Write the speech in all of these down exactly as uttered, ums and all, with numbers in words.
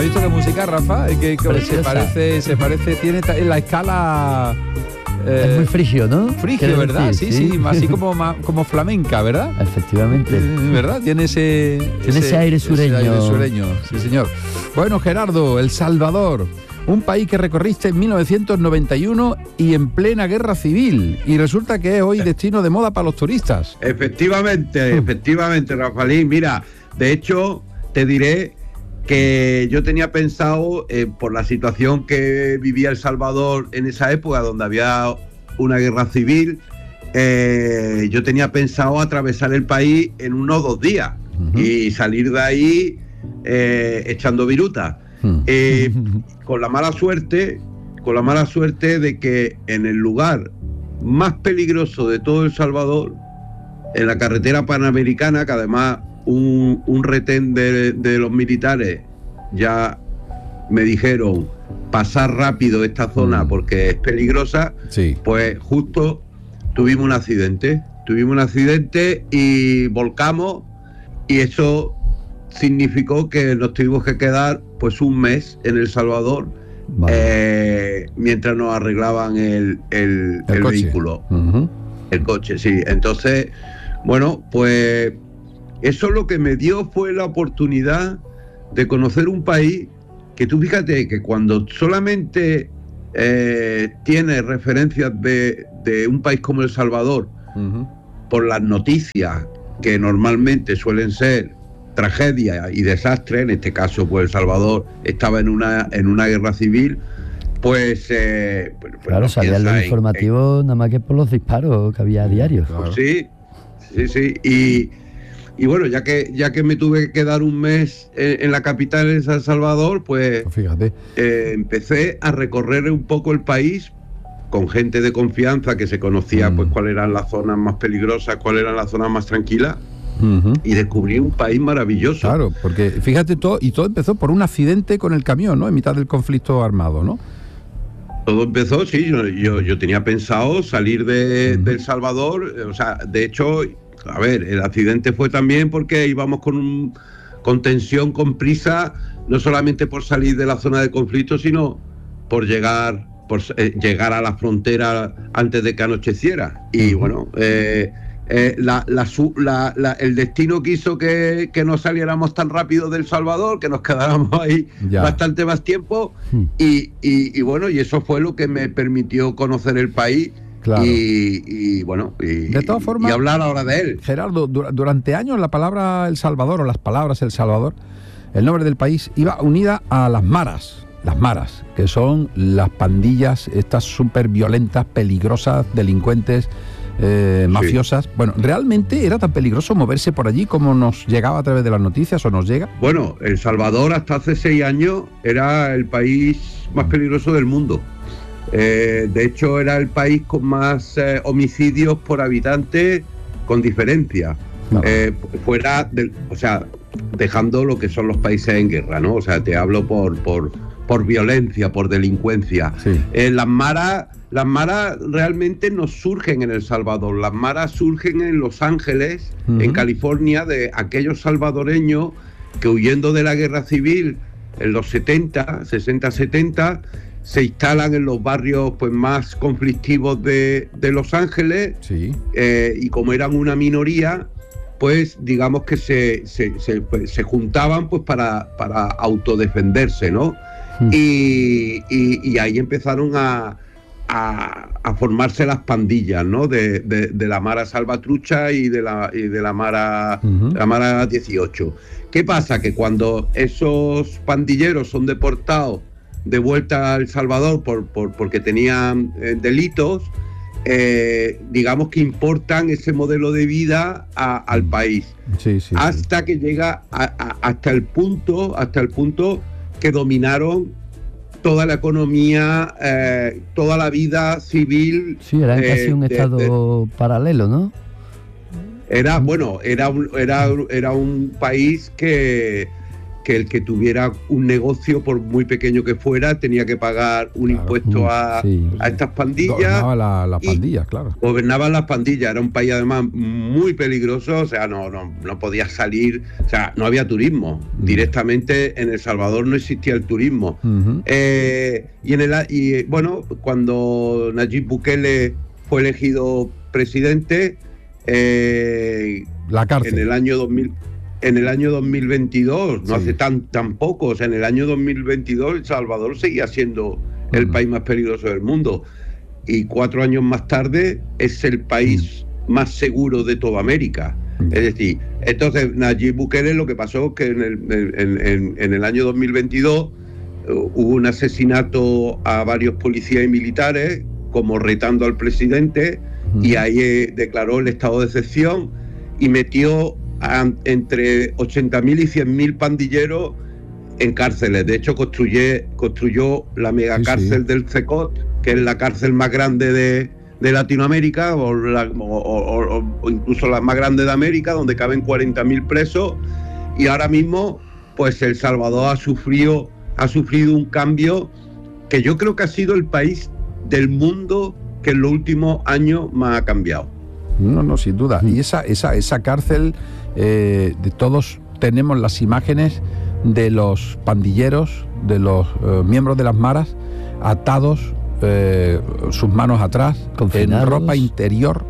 visto qué música, Rafa? Es que, que se parece, se parece, tiene la escala... Eh, es muy frigio, ¿no? Frigio, ¿verdad? Decir? Sí, sí, sí, así como, como flamenca, ¿verdad? Efectivamente. ¿Verdad? Tiene ese... Tiene ese, ese aire sureño. Ese aire sureño, sí, señor. Bueno, Gerardo, El Salvador, un país que recorriste en mil novecientos noventa y uno y en plena guerra civil, y resulta que es hoy destino de moda para los turistas. Efectivamente, efectivamente, Rafaelín. Mira, de hecho, te diré que yo tenía pensado, eh, por la situación que vivía El Salvador en esa época, donde había una guerra civil, eh, yo tenía pensado atravesar el país en unos dos días uh-huh. y salir de ahí eh, echando viruta. Uh-huh. Eh, con la mala suerte, con la mala suerte de que en el lugar más peligroso de todo El Salvador, en la carretera panamericana, que además Un, un retén de, de los militares ya me dijeron pasar rápido esta zona porque es peligrosa, sí. Pues justo tuvimos un accidente, tuvimos un accidente y volcamos, y eso significó que nos tuvimos que quedar pues un mes en El Salvador, vale. eh, mientras nos arreglaban el, el, el, el vehículo, uh-huh. el coche, sí. Entonces, bueno, pues eso lo que me dio fue la oportunidad de conocer un país que tú fíjate que cuando solamente eh, tienes referencias de, de un país como El Salvador, uh-huh. por las noticias que normalmente suelen ser tragedias y desastres, en este caso pues El Salvador estaba en una, en una guerra civil, pues... Eh, pues claro, salía en los informativos nada más que por los disparos que había a diario. Claro. Pues sí, sí, sí, y... Y bueno, ya que ya que me tuve que quedar un mes en, en la capital, en San Salvador, pues fíjate, eh, empecé a recorrer un poco el país con gente de confianza que se conocía, mm. pues cuáles eran las zonas más peligrosas, cuáles eran las zonas más tranquilas, uh-huh. y descubrí un país maravilloso. Claro, porque fíjate todo, y todo empezó por un accidente con el camión, ¿no? En mitad del conflicto armado, ¿no? Todo empezó, sí, yo, yo, yo tenía pensado salir de, uh-huh. de El Salvador, o sea, de hecho... A ver, el accidente fue también porque íbamos con, un, con tensión, con prisa, no solamente por salir de la zona de conflicto, sino por llegar, por eh, llegar a la frontera antes de que anocheciera. Y bueno, eh, eh, la, la, la, la, el destino quiso que, que no saliéramos tan rápido de El Salvador, que nos quedáramos ahí ya. bastante más tiempo. Hmm. Y, y, y bueno, y eso fue lo que me permitió conocer el país. Claro. Y, y bueno, y, de todas formas, y hablar ahora de él. Gerardo, du- durante años la palabra El Salvador, o las palabras El Salvador, el nombre del país, iba unida a las maras, las maras, que son las pandillas, estas súper violentas, peligrosas, delincuentes, eh, mafiosas. Sí. Bueno, ¿realmente era tan peligroso moverse por allí como nos llegaba a través de las noticias o nos llega? Bueno, El Salvador hasta hace seis años era el país más peligroso del mundo. Eh, de hecho, era el país con más eh, homicidios por habitante, con diferencia. Claro. Eh, fuera, de, o sea, dejando lo que son los países en guerra, ¿no? O sea, te hablo por por, por violencia, por delincuencia. Sí. Eh, las maras, las maras realmente no surgen en El Salvador. Las maras surgen en Los Ángeles, uh-huh. en California, de aquellos salvadoreños que huyendo de la guerra civil en los setenta, sesenta, setenta, se instalan en los barrios pues más conflictivos de, de Los Ángeles, sí. eh, y como eran una minoría, pues digamos que se, se, se, pues, se juntaban pues para, para autodefenderse, ¿no? Mm. Y, y, y ahí empezaron a, a, a formarse las pandillas, ¿no? De, de, de la Mara Salvatrucha y de la, y de la Mara, uh-huh. la Mara dieciocho. ¿Qué pasa? Que cuando esos pandilleros son deportados de vuelta a El Salvador por, por, porque tenían eh, delitos, eh, digamos que importan ese modelo de vida a, al país, sí, sí, hasta sí. que llega a, a, hasta el punto hasta el punto que dominaron toda la economía, eh, toda la vida civil. Sí, era casi eh, un de, estado de, paralelo, ¿no? Era, bueno, era un, era, era un país que que el que tuviera un negocio, por muy pequeño que fuera, tenía que pagar un claro, impuesto a, sí. a estas pandillas. Gobernaba las la pandillas, claro. Gobernaban las pandillas, era un país además muy peligroso, o sea, no, no, no podías salir, o sea, no había turismo. Uh-huh. Directamente en El Salvador no existía el turismo. Uh-huh. Eh, y, en el, y bueno, cuando Nayib Bukele fue elegido presidente, eh, la cárcel. En el año dos mil... En el año dos mil veintidós, no sí. hace tan, tan poco, o sea, en el año dos mil veintidós El Salvador seguía siendo mm. el país más peligroso del mundo. Y cuatro años más tarde es el país mm. más seguro de toda América. Mm. Es decir, entonces Nayib Bukele, lo que pasó es que en el, en, en, en el año dos mil veintidós uh, hubo un asesinato a varios policías y militares, como retando al presidente, mm. y ahí eh, declaró el estado de excepción y metió entre ochenta mil y cien mil pandilleros en cárceles. De hecho, construye, construyó la mega sí, cárcel sí. del Cecot, que es la cárcel más grande de, de Latinoamérica, o, la, o, o, o incluso la más grande de América, donde caben cuarenta mil presos. Y ahora mismo, pues El Salvador ha sufrido, ha sufrido un cambio que yo creo que ha sido el país del mundo que en los últimos años más ha cambiado. No, no, sin duda. Y esa, esa, esa cárcel, eh, de todos tenemos las imágenes de los pandilleros, de los eh, miembros de las maras, atados, eh, sus manos atrás, confinados, en ropa interior,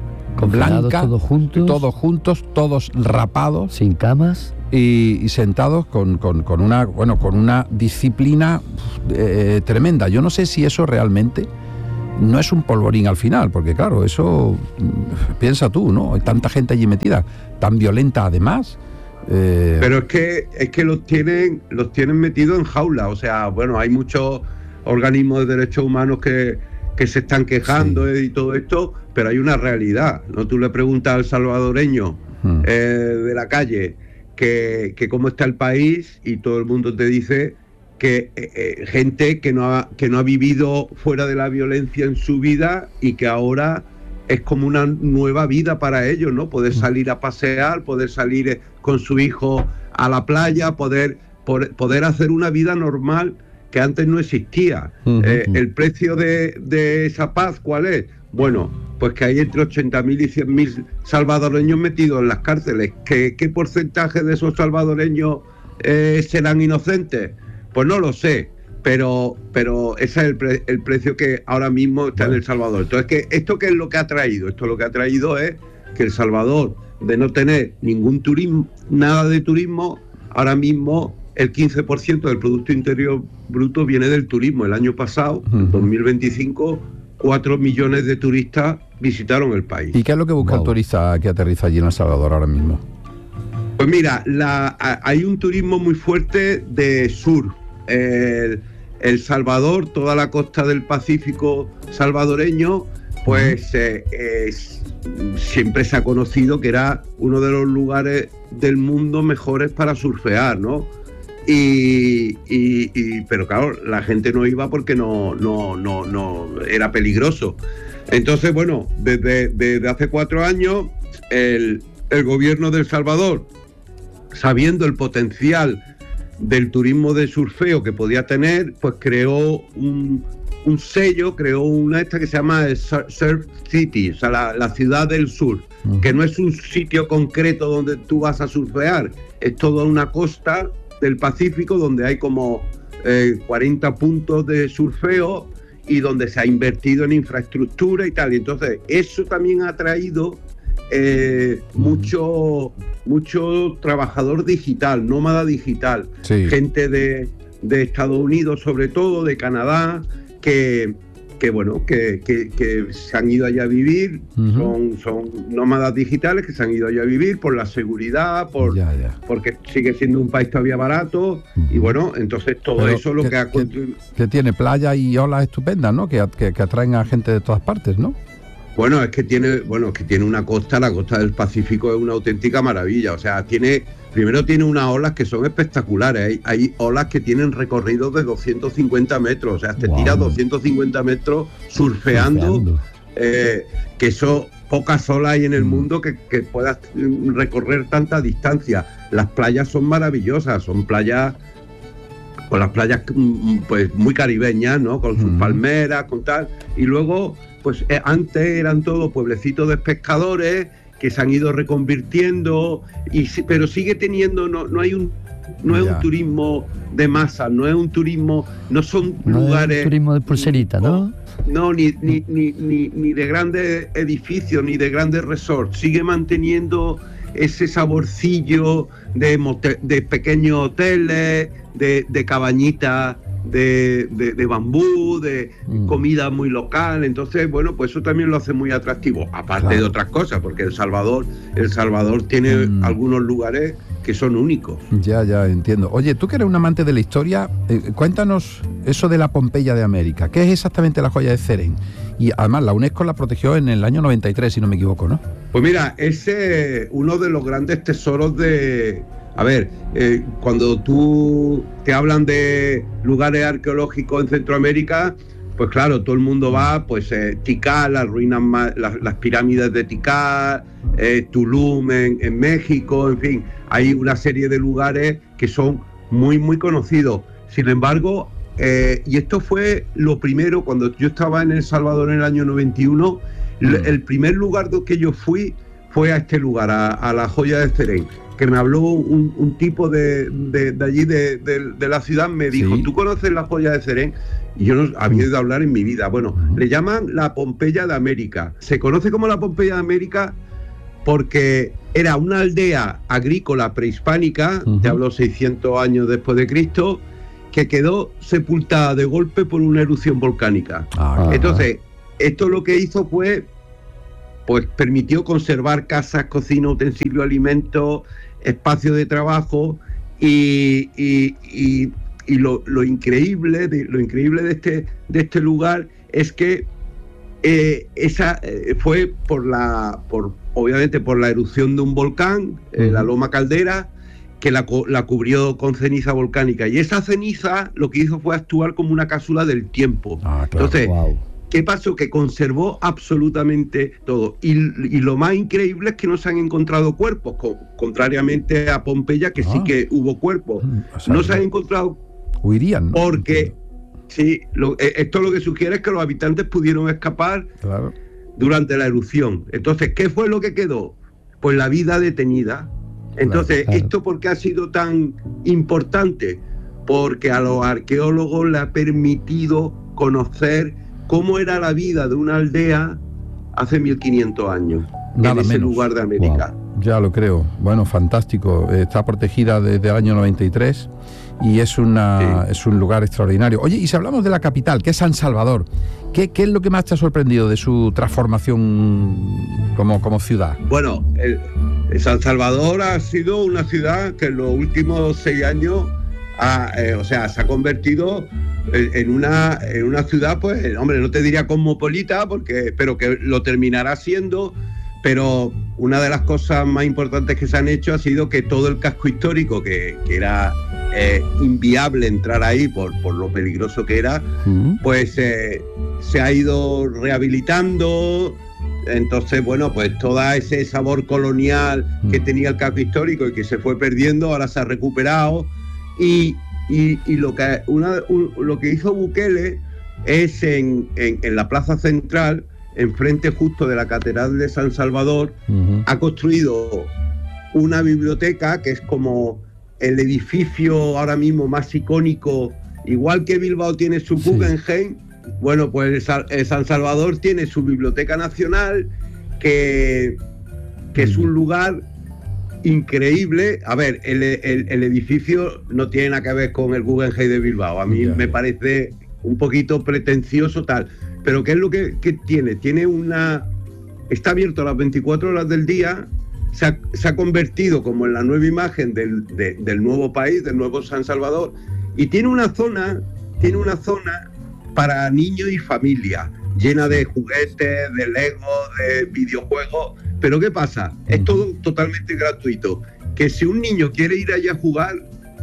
blanca, todos juntos, todos juntos, todos rapados, sin camas. Y, y sentados con, con, con una, bueno, con una disciplina eh, tremenda. Yo no sé si eso realmente no es un polvorín al final, porque claro, eso piensa tú, ¿no? Hay tanta gente allí metida, tan violenta además. Eh... Pero es que es que los tienen los tienen metidos en jaula, o sea, bueno, hay muchos organismos de derechos humanos que, que se están quejando sí. y todo esto, pero hay una realidad, ¿no? Tú le preguntas al salvadoreño hmm. eh, de la calle que, que cómo está el país y todo el mundo te dice que eh, gente que no ha, que no ha vivido fuera de la violencia en su vida y que ahora es como una nueva vida para ellos, ¿no? Poder salir a pasear, poder salir con su hijo a la playa, poder, poder, poder hacer una vida normal que antes no existía. Uh-huh. Eh, el precio de, de esa paz, ¿cuál es? Bueno, pues que hay entre ochenta mil y cien mil salvadoreños metidos en las cárceles. ¿Qué, qué porcentaje de esos salvadoreños eh, serán inocentes? Pues no lo sé, pero pero ese es el, pre, el precio que ahora mismo está en El Salvador. Entonces, ¿qué, ¿esto qué es lo que ha traído? Esto lo que ha traído es que El Salvador, de no tener ningún turismo, nada de turismo, ahora mismo el quince por ciento del Producto Interior Bruto viene del turismo. El año pasado, uh-huh. dos mil veinticinco, cuatro millones de turistas visitaron el país. ¿Y qué es lo que busca wow. el turista que aterriza allí en El Salvador ahora mismo? Pues mira, la, hay un turismo muy fuerte de surf. El, el Salvador, toda la costa del Pacífico salvadoreño, pues eh, es, siempre se ha conocido que era uno de los lugares del mundo mejores para surfear, ¿no? Y, y, y pero claro, la gente no iba porque no, no, no, no era peligroso. Entonces, bueno, desde, desde hace cuatro años, el, el gobierno de El Salvador, sabiendo el potencial del turismo de surfeo que podía tener, pues creó un, un sello, creó una esta que se llama Surf City, o sea, la, la ciudad del surf, uh-huh. que no es un sitio concreto donde tú vas a surfear, es toda una costa del Pacífico donde hay como eh, cuarenta puntos de surfeo y donde se ha invertido en infraestructura y tal. Y entonces eso también ha traído eh, uh-huh. mucho mucho trabajador digital, nómada digital, sí. gente de, de Estados Unidos, sobre todo de Canadá, que, que bueno, que, que, que se han ido allá a vivir, uh-huh. son, son nómadas digitales que se han ido allá a vivir por la seguridad, por ya, ya. porque sigue siendo un país todavía barato, uh-huh. y bueno, entonces todo Pero eso es lo que, que ha contribuido. Que tiene playa y olas estupendas, ¿no? Que, que, que atraen a gente de todas partes, ¿no? Bueno, es que tiene, bueno, es que tiene una costa, la costa del Pacífico es una auténtica maravilla. O sea, tiene, primero tiene unas olas que son espectaculares. Hay, hay olas que tienen recorridos de doscientos cincuenta metros. O sea, te wow. tiras doscientos cincuenta metros surfeando. surfeando. Eh, que eso, pocas olas hay en el Mm. mundo que, que puedas recorrer tanta distancia. Las playas son maravillosas, son playas, con las playas mm, pues muy caribeñas, ¿no? Con sus Mm. palmeras, con tal. Y luego, pues eh, antes eran todos pueblecitos de pescadores que se han ido reconvirtiendo, y sí- pero sigue teniendo, no, no hay un no es Ya. un turismo de masa, no es un turismo, no son No es lugares. un turismo de pulserita, ¿no? No, ni, ni, ni, ni, ni de grandes edificios, ni de grandes resorts. Sigue manteniendo ese saborcillo de, mote- de pequeños hoteles, de, de cabañitas de, de, de bambú, de Mm. comida muy local. Entonces, bueno, pues eso también lo hace muy atractivo. Aparte Claro. de otras cosas, porque El Salvador, El Salvador tiene Mm. algunos lugares que son únicos. Ya, ya, entiendo. Oye, tú que eres un amante de la historia, eh, cuéntanos eso de la Pompeya de América. ¿Qué es exactamente la joya de Cerén? Y además la UNESCO la protegió en el año noventa y tres, si no me equivoco, ¿no? Pues mira, ese es uno de los grandes tesoros de... A ver, eh, cuando tú te hablan de lugares arqueológicos en Centroamérica, pues claro, todo el mundo va, pues eh, Tikal, las ruinas, más, las, las pirámides de Tikal, eh, Tulum en, en México, en fin, hay una serie de lugares que son muy, muy conocidos. Sin embargo, eh, y esto fue lo primero, cuando yo estaba en El Salvador en el año noventa y uno, Mm. el primer lugar do que yo fui fue a este lugar, a, a la joya de Cerén, que me habló un, un tipo de, de, de allí, de, de, de la ciudad, me dijo, Sí. ¿tú conoces la joya de Cerén? Y yo no había oído hablar en mi vida. Bueno, Ujú. le llaman la Pompeya de América. Se conoce como la Pompeya de América porque era una aldea agrícola prehispánica, Ujú. te hablo seiscientos años después de Cristo, que quedó sepultada de golpe por una erupción volcánica. Ah, Ajá. Entonces, esto lo que hizo fue, pues permitió conservar casas, cocina, utensilios, alimentos, espacios de trabajo, y, y- y- y lo, lo increíble de lo increíble de este de este lugar es que eh, esa eh, fue por la por obviamente por la erupción de un volcán, eh, la Ujú. Loma Caldera, que la, co- la cubrió con ceniza volcánica, y esa ceniza lo que hizo fue actuar como una cápsula del tiempo. Ah, claro. Entonces, Wow. ¿qué pasó? Que conservó absolutamente todo. Y, y lo más increíble es que no se han encontrado cuerpos, co- contrariamente a Pompeya, que sí Ah. que hubo cuerpos. Mm, o sea, No se han encontrado huirían, ¿no? porque, sí, lo- eh, esto lo que sugiere es que los habitantes pudieron escapar Claro. durante la erupción. Entonces, ¿qué fue lo que quedó? Pues la vida detenida. Entonces, Claro, claro. ¿esto por qué ha sido tan importante? Porque a los arqueólogos le ha permitido conocer cómo era la vida de una aldea hace mil quinientos años, Nada en ese menos. lugar de América. Ya lo creo. Bueno, fantástico. Está protegida desde el año noventa y tres y es, una, Sí. es un lugar extraordinario. Oye, y si hablamos de la capital, que es San Salvador, ¿qué, qué es lo que más te ha sorprendido de su transformación como, como ciudad? Bueno, el- el San Salvador ha sido una ciudad que en los últimos seis años ha, eh, o sea, se ha convertido en, en una, en una ciudad, pues, eh, hombre, no te diría cosmopolita, porque, pero que lo terminará siendo. Pero una de las cosas más importantes que se han hecho ha sido que todo el casco histórico, que, que era eh, inviable entrar ahí por, por lo peligroso que era, Mm. pues eh, se ha ido rehabilitando. Entonces, bueno, pues todo ese sabor colonial que Mm. tenía el casco histórico y que se fue perdiendo, ahora se ha recuperado. Y, y- y lo, que, una, un- lo que hizo Bukele es en, en- en la plaza central, enfrente justo de la Catedral de San Salvador, Ujú. ha construido una biblioteca que es como el edificio ahora mismo más icónico, igual que Bilbao tiene su Sí. Guggenheim. Bueno, pues Sa- eh, San Salvador tiene su Biblioteca Nacional, que, que es un lugar increíble. A ver, el, el- el edificio no tiene nada que ver con el Guggenheim de Bilbao. A mí Ya. me parece un poquito pretencioso tal. Pero ¿qué es lo que, que tiene? Tiene una... Está abierto a las veinticuatro horas del día. Se ha, se ha convertido como en la nueva imagen del, de- del nuevo país, del nuevo San Salvador. Y tiene una zona, tiene una zona para niños y familia, llena de juguetes, de Lego, de videojuegos. Pero ¿qué pasa? Es todo totalmente gratuito. Que si un niño quiere ir allá a jugar,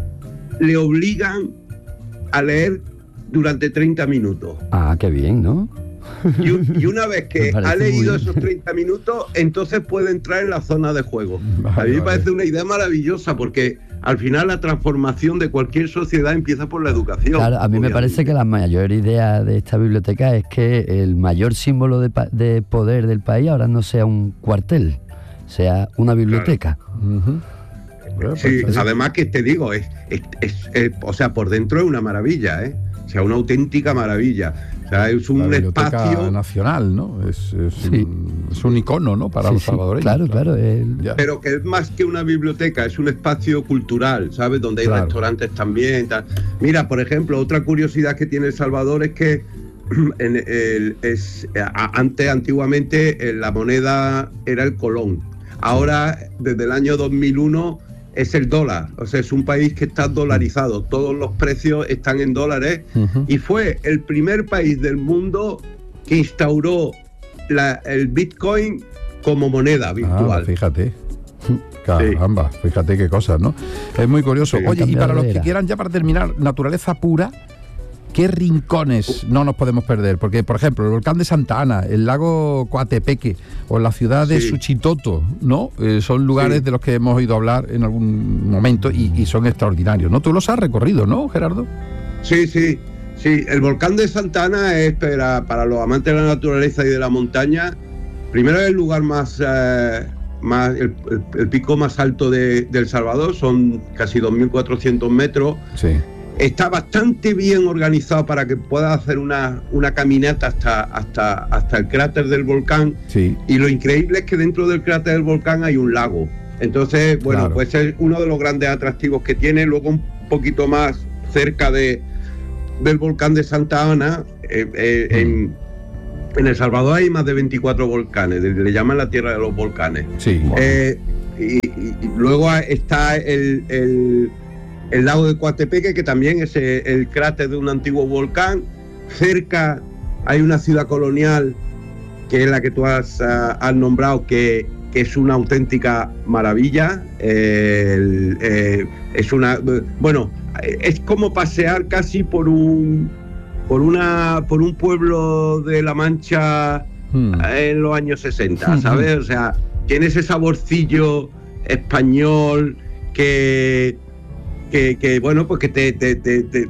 le obligan a leer durante treinta minutos. Ah, qué bien, ¿no? Y, y una vez que ha leído esos treinta minutos, entonces puede entrar en la zona de juego. Vale, a mí me parece vale. una idea maravillosa, porque al final la transformación de cualquier sociedad empieza por la educación. Claro, a mí obviamente. me parece que la mayor idea de esta biblioteca es que el mayor símbolo de, de poder del país ahora no sea un cuartel, sea una biblioteca. Claro. Uh-huh. Bueno, sí, pues, además que te digo, es, es, es, es, o sea, por dentro es una maravilla, ¿eh? O sea, una auténtica maravilla. O sea, es un la espacio nacional, ¿no? Es, es, sí. un, es un icono, ¿no? Para sí, los salvadoreños. Claro, claro. El... Pero que es más que una biblioteca, es un espacio cultural, ¿sabes? Donde hay claro. restaurantes también. Tal. Mira, por ejemplo, otra curiosidad que tiene El Salvador es que en el, es, a, antes, antiguamente, la moneda era el colón. Ahora, desde el año dos mil uno, es el dólar. O sea, es un país que está dolarizado. Todos los precios están en dólares. Uh-huh. Y fue el primer país del mundo que instauró la, el Bitcoin como moneda virtual. Ah, fíjate. Caramba, sí. Fíjate qué cosas, ¿no? Es muy curioso. Sí, Oye, y para los que quieran, ya para terminar, naturaleza pura, ¿qué rincones no nos podemos perder? Porque, por ejemplo, el volcán de Santa Ana, el lago Coatepeque o la ciudad de sí. Suchitoto, ¿no? Eh, son lugares sí. de los que hemos oído hablar en algún momento y, y son extraordinarios, ¿no? Tú los has recorrido, ¿no, Gerardo? Sí, sí, sí. El volcán de Santa Ana es para, para los amantes de la naturaleza y de la montaña. Primero es el lugar más... Eh, más el, el, el pico más alto de, de El Salvador, son casi dos mil cuatrocientos metros. Sí. Está bastante bien organizado para que puedas hacer una, una caminata hasta, hasta, hasta el cráter del volcán. Sí. Y lo increíble es que dentro del cráter del volcán hay un lago. Entonces, bueno, claro. pues es uno de los grandes atractivos que tiene. Luego un poquito más cerca de, del volcán de Santa Ana, eh, eh, mm. en, en El Salvador hay más de veinticuatro volcanes, le llaman la tierra de los volcanes. Sí. Wow. Eh, y, y, y luego está el... el El lago de Coatepeque, que también es el cráter de un antiguo volcán. Cerca hay una ciudad colonial, que es la que tú has, uh, has nombrado, que, que es una auténtica maravilla. Eh, el, eh, es una, bueno, es como pasear casi por un, por una, por un pueblo de La Mancha hmm. en los años sesenta, ¿sabes? O sea, tiene ese saborcillo español que Que, que bueno, pues que te, te, te, te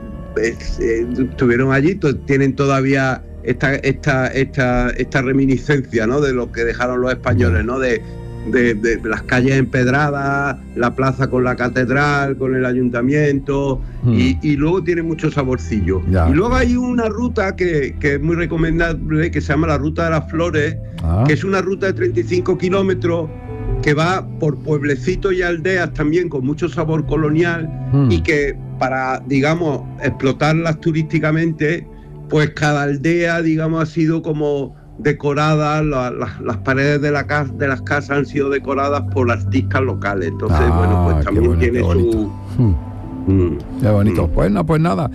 pues, eh, estuvieron allí, to, tienen todavía esta, esta, esta, esta reminiscencia, ¿no? De lo que dejaron los españoles, ¿no? De, de, de las calles empedradas, la plaza con la catedral, con el ayuntamiento, mm. y, y luego tiene mucho saborcillo. Ya. Y luego hay una ruta que, que es muy recomendable, que se llama la Ruta de las Flores, ah. que es una ruta de treinta y cinco kilómetros, que va por pueblecitos y aldeas también con mucho sabor colonial mm. y que para, digamos, explotarlas turísticamente, pues cada aldea, digamos, ha sido como decorada, la, la, las paredes de, la casa, de las casas han sido decoradas por artistas locales. Entonces, ah, bueno, pues también bonito, tiene su... Mm. Mm. Qué bonito. Mm. Pues no, pues nada.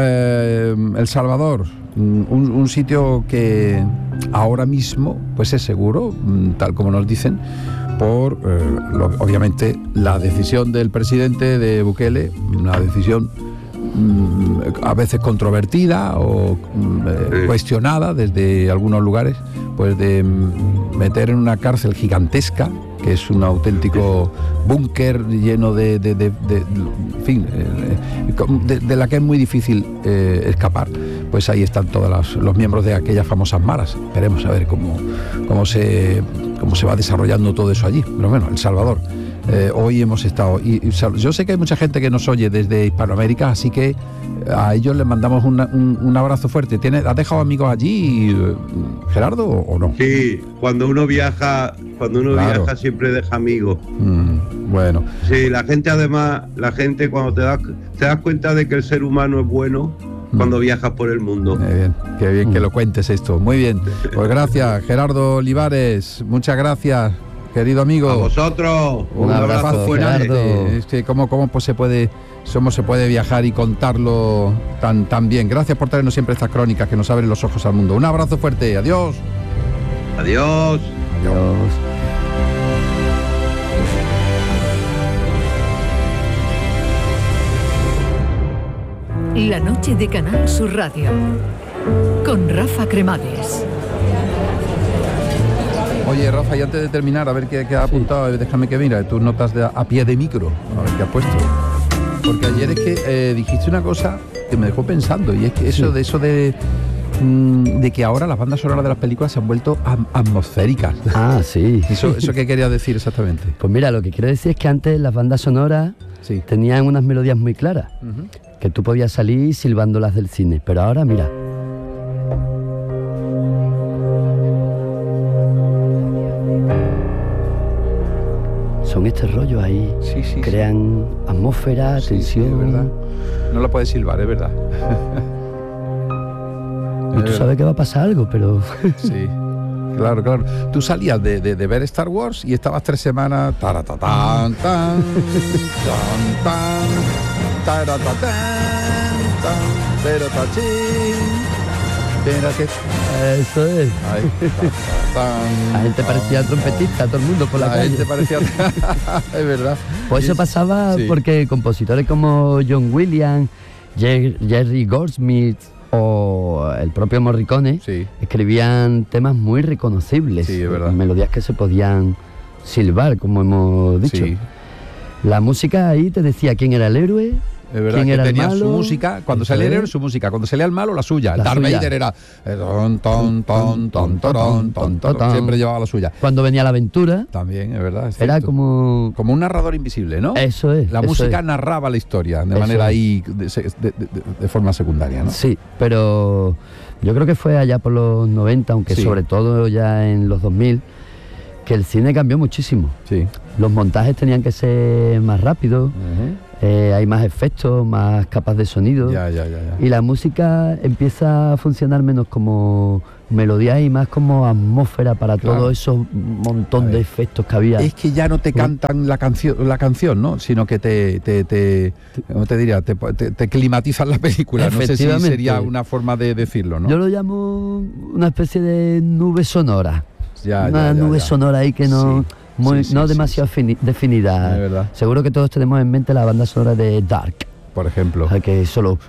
Eh, El Salvador, un, un sitio que ahora mismo pues es seguro, tal como nos dicen, por, eh, lo, obviamente, la decisión del presidente de Bukele, una decisión mm, a veces controvertida o mm, eh, cuestionada desde algunos lugares, pues de mm, meter en una cárcel gigantesca, que es un auténtico búnker lleno de, de, de, de, de en fin, eh, de, de la que es muy difícil eh, escapar. Pues ahí están todos los, los miembros de aquellas famosas maras. Veremos a ver cómo, cómo se cómo se va desarrollando todo eso allí. Pero bueno, El Salvador. Eh, hoy hemos estado... Y, y, yo sé que hay mucha gente que nos oye desde Hispanoamérica, así que a ellos les mandamos una, un, un abrazo fuerte. ¿Tienes, ¿Has dejado amigos allí, Gerardo, o, o no? Sí, cuando uno viaja, cuando uno claro. viaja siempre deja amigos. Mm, bueno. Sí, la gente además, la gente cuando te das, te das cuenta de que el ser humano es bueno, cuando viajas por el mundo. Muy bien, qué bien que lo cuentes esto. Muy bien, pues gracias, Gerardo Olivares, muchas gracias, querido amigo. A vosotros. Un, un abrazo, abrazo Gerardo. Es que cómo, cómo pues se puede, cómo se puede viajar y contarlo tan, tan bien. Gracias por traernos siempre estas crónicas que nos abren los ojos al mundo. Un abrazo fuerte, adiós. Adiós. Adiós. La noche de Canal Sur Radio con Rafa Cremades. Oye, Rafa, y antes de terminar, a ver qué, qué ha apuntado, sí. Déjame que mira tus notas de, a pie de micro, a ver qué ha puesto. Porque ayer es que eh, dijiste una cosa que me dejó pensando, y es que eso sí. de eso de, mmm, de que ahora las bandas sonoras de las películas se han vuelto am- atmosféricas. Ah, sí. ¿Eso, ¿Eso qué quería decir exactamente? Pues mira, lo que quiero decir es que antes las bandas sonoras sí. tenían unas melodías muy claras, uh-huh. que tú podías salir silbándolas del cine, pero ahora mira. Son este rollo ahí, sí, sí, crean sí. atmósfera, sí, tensión. Sí, es verdad. No lo puedes silbar, es verdad. Y tú sabes que va a pasar algo, pero... Sí, claro, claro. Tú salías de, de, de ver Star Wars y estabas tres semanas... Taratatán, tan, tan, tan, taratatán, tan, pero tachín. Que... Eso es. Ahí, ta, tan, la gente parecía trompetista, todo el mundo por la, la calle. Gente parecía... es verdad. Pues eso pasaba sí. porque compositores como John Williams, Jerry Goldsmith o el propio Morricone sí. escribían temas muy reconocibles, sí, es verdad. Melodías que se podían silbar, como hemos dicho. Sí. La música ahí te decía quién era el héroe. Es verdad que tenía su música, cuando salía el héroe su música, cuando salía el malo la suya. El Darth Vader era ton, ton, ton, ton, ton, ton, ton, siempre llevaba la suya. Cuando venía la aventura también, es verdad, es era como como un narrador invisible, ¿no? Eso es. La eso música es. narraba la historia de eso manera es. ahí de, de, de, de forma secundaria, ¿no? Sí, pero yo creo que fue allá por los noventa, aunque sí. sobre todo ya en los dos mil, que el cine cambió muchísimo. Sí. Los montajes tenían que ser más rápidos. Uh-huh. Eh, hay más efectos, más capas de sonido ya, ya, ya, ya. y la música empieza a funcionar menos como melodía y más como atmósfera para claro. todo esos montón de efectos que había. Es que ya no te cantan la canción, la canción, ¿no? Sino que te, te, te ¿cómo te diría? Te, te, te climatizan la película. No sé si sería una forma de decirlo, ¿no? Yo lo llamo una especie de nube sonora. Ya, una ya, ya, nube ya. sonora ahí que no... Sí. Muy, sí, sí, no sí, demasiado sí. fini- definida. Es verdad. Seguro que todos tenemos en mente la banda sonora de Dark, por ejemplo, que solo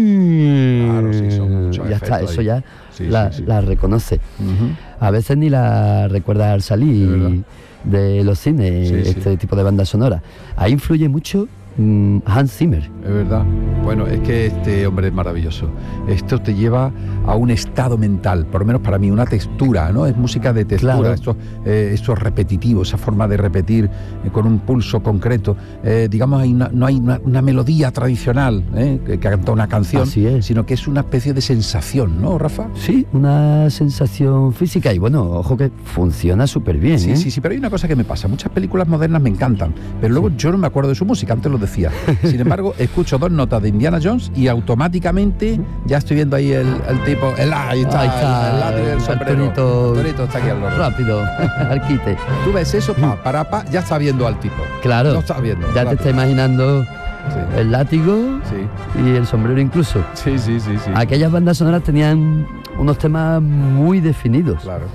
claro, sí, son muchos ya está, ahí. eso ya sí, la, sí, sí. la reconoce. Uh-huh. A veces ni la recuerdas al salir de los cines, sí, este sí. tipo de banda sonora. Ahí influye mucho mm, Hans Zimmer. Es verdad. Bueno, es que este hombre es maravilloso. Esto te lleva a un estado mental, por lo menos para mí, una textura, ¿no? Es música de textura, claro. esto, eh, esto es repetitivo, esa forma de repetir eh, con un pulso concreto. Eh, digamos, hay una, no hay una, una melodía tradicional eh, que, que canta una canción, Así es. sino que es una especie de sensación, ¿no, Rafa? Sí, una sensación física y bueno, ojo que funciona súper bien. Sí, ¿eh? sí, sí, pero hay una cosa que me pasa. Muchas películas modernas me encantan, pero luego sí. yo no me acuerdo de su música, antes lo decía. Sin embargo, escucho dos notas de Indiana Jones y automáticamente ya estoy viendo ahí el, el tipo, el, ahí está, ahí está el, el látigo del sombrero. El torito está aquí al lado. Rápido, al quite. Tú ves eso, pa, para, pa, ya está viendo al tipo. Claro, lo está viendo. Ya rápido. Te está imaginando sí. el látigo sí. y el sombrero incluso. Sí, sí, sí, sí. Aquellas bandas sonoras tenían unos temas muy definidos. Claro.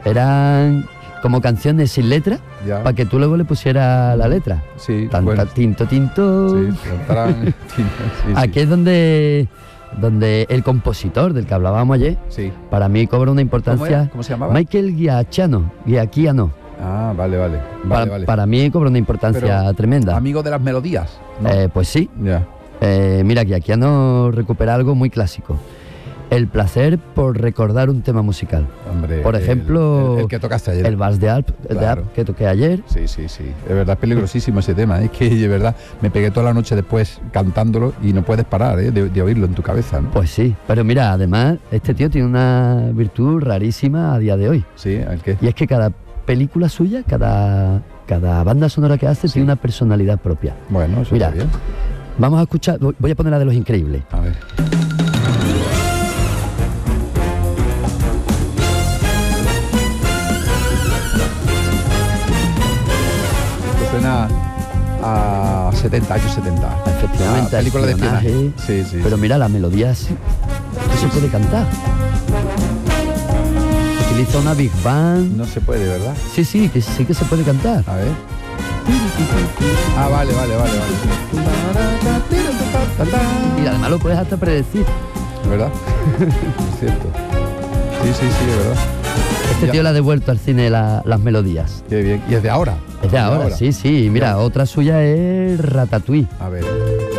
Eran como canciones sin letra, para que tú luego le pusieras la letra. Sí, Tanta, bueno. tinto, tinto. Sí, tarán, tinto, sí, aquí sí. es donde, donde el compositor del que hablábamos ayer, sí. para mí cobra una importancia. ¿Cómo, ¿Cómo se llamaba? Michael Giacchino. Giacchino. Ah, vale, vale. vale, para, vale. para mí cobra una importancia Pero, tremenda. Amigo de las melodías, ¿no? Eh, pues sí. Ya. Eh, mira, Giacchino recupera algo muy clásico. El placer por recordar un tema musical. Hombre, por ejemplo, el, el, el que tocaste ayer. El Vals de Alp, claro. de Alp que toqué ayer. Sí, sí, sí. Es verdad, es peligrosísimo ese tema. Es que de verdad me pegué toda la noche después cantándolo y no puedes parar ¿eh? de, de oírlo en tu cabeza, ¿no? Pues sí, pero mira, además este tío tiene una virtud rarísima a día de hoy. Sí, ¿el qué? Y es que cada película suya, cada, cada banda sonora que hace sí. tiene una personalidad propia. Bueno, eso mira, está bien. Vamos a escuchar, voy a poner la de Los Increíbles. A ver. Suena a setenta, años setenta. Efectivamente, la película de espionaje. Sí, sí. Pero sí. Mira, la melodía sí, sí se puede cantar. Utiliza una Big Band. No se puede, ¿verdad? Sí, sí, que sí que se puede cantar. A ver. Ah, vale, vale, vale, vale. Y además lo puedes hasta predecir. ¿Verdad? Es cierto. Sí, sí, sí, es verdad. Este ya. tío le ha devuelto al cine la, las melodías. Qué bien. Y es de ahora. Es de ahora, ahora. sí, sí. Mira, ya. Otra suya es Ratatouille. A ver.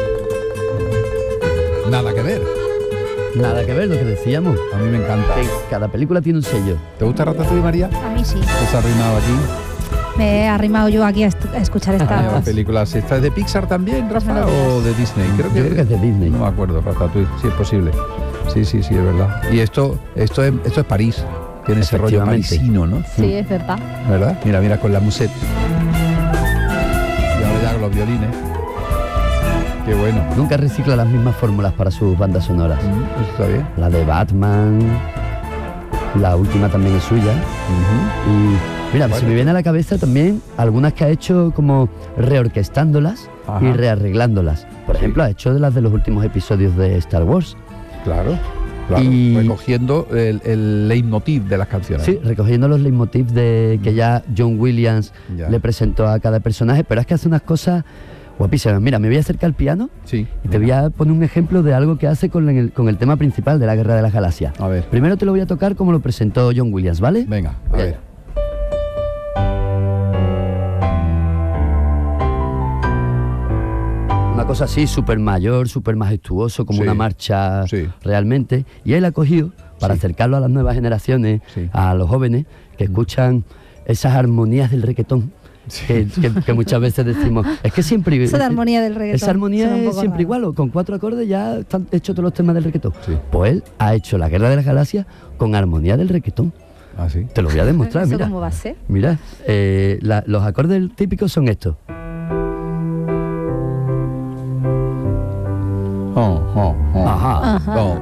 Nada que ver. Nada que ver, lo que decíamos. A mí me encanta. Que cada película tiene un sello. ¿Te gusta Ratatouille, María? A mí sí. ¿Te has arruinado aquí? Me he arrimado yo aquí a, a escuchar estas películas. ¿Esta es de Pixar también, Rafa, no, o de Disney? Creo que, yo creo que es de Disney. No me acuerdo, Ratatouille. Sí, es posible. Sí, sí, sí, es verdad. Y esto, esto, es, esto es París. Tiene ese rollo parisino, ¿no? Sí, es verdad. ¿Verdad? Mira, mira, con la musette. Y ahora ya con los violines. Qué bueno. Nunca recicla las mismas fórmulas para sus bandas sonoras. Mm, eso está bien. La de Batman, la última también es suya. Uh-huh. Y mira, bueno, se me viene a la cabeza también algunas que ha hecho como reorquestándolas. Ajá. Y rearreglándolas. Por sí. ejemplo, ha hecho de las de los últimos episodios de Star Wars. Claro. Claro, y recogiendo el, el leitmotiv de las canciones. Sí, recogiendo los leitmotivs de que ya John Williams ya. le presentó a cada personaje, pero es que hace unas cosas guapísimas. Mira, me voy a acercar al piano sí, y te voy a poner un ejemplo de algo que hace con el, con el tema principal de la Guerra de las Galaxias. A ver. Primero te lo voy a tocar como lo presentó John Williams, ¿vale? Venga, a Bien. ver. Una cosa así, súper mayor, súper majestuoso, como sí, una marcha sí. realmente. Y él ha cogido para sí. acercarlo a las nuevas generaciones, sí. a los jóvenes que escuchan esas armonías del reggaetón. Sí. Que, que, que muchas veces decimos, es que siempre... Esa armonía del reggaetón. Esa armonía es siempre raro. Igual, o con cuatro acordes ya están hechos todos los temas del reggaetón. Sí. Pues él ha hecho la Guerra de las Galaxias con armonía del reggaetón. ¿Ah, sí? Te lo voy a demostrar, ¿Eso mira. cómo va a ser? Mira, eh, la, los acordes típicos son estos. Oh, oh, oh. Ajá. Ajá. Oh.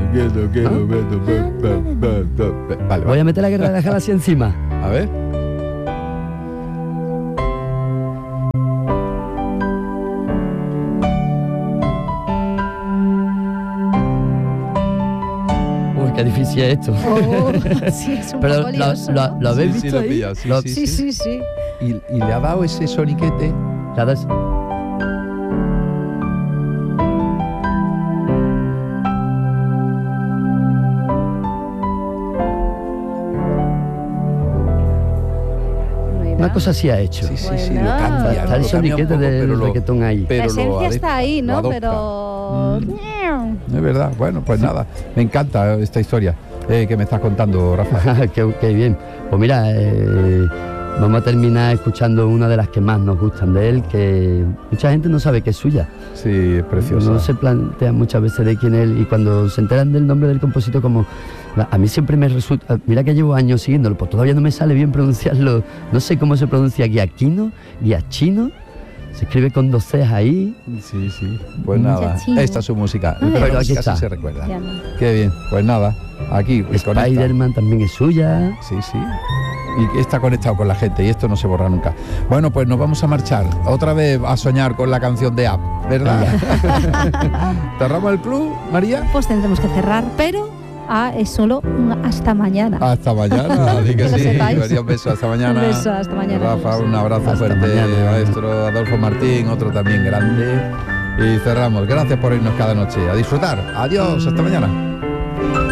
Vale, voy a meter la Guerra de las Galaxias encima. A ver. Uy, qué difícil es esto. Oh, sí, es un Pero poco lioso, lo, lo, ¿no? lo habéis sí, visto sí, ahí. Lo sí, lo, sí, sí, sí, sí. Y, y le ha dado ese soniquete. Le ha dado... Una cosa así ha hecho. Sí, sí, bueno. sí, lo cambia. Está el soniquete del reggaetón ahí. La esencia está ahí, ¿no? Pero... Mm. Es verdad. Bueno, pues nada. Me encanta esta historia eh, que me estás contando, Rafa. qué, qué bien. Pues mira, eh, vamos a terminar escuchando una de las que más nos gustan de él, que mucha gente no sabe que es suya. Sí, es preciosa. No se plantea muchas veces de quién es él, y cuando se enteran del nombre del compositor, como... A mí siempre me resulta... Mira que llevo años siguiéndolo, pues todavía no me sale bien pronunciarlo. No sé cómo se pronuncia Giacchino, Giacchino. Se escribe con dos Cs ahí. Sí, sí. Pues nada, Giacchino. Esta es su música. Pero Pero aquí música está. Sí se recuerda. Ya no. Qué bien. Pues nada, aquí. Spider-Man también es suya. Sí, sí. Y está conectado con la gente y esto no se borra nunca. Bueno, pues nos vamos a marchar otra vez a soñar con la canción de App, ¿verdad? ¿Cerramos el club, María? Pues tendremos que cerrar, pero... Ah, es solo un hasta mañana. Hasta mañana, así que, que sí. Sepáis. Un beso, hasta mañana. Un beso, hasta mañana. Rafa, un abrazo hasta fuerte. Mañana. Maestro Adolfo Martín, otro también grande. Y cerramos. Gracias por irnos cada noche. A disfrutar. Adiós, hasta mañana.